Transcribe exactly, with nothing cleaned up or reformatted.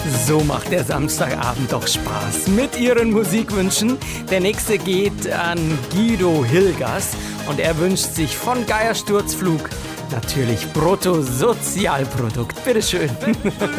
So macht der Samstagabend doch Spaß mit Ihren Musikwünschen. Der nächste geht an Guido Hilgers und er wünscht sich von Geiersturzflug natürlich Bruttosozialprodukt. Bitteschön.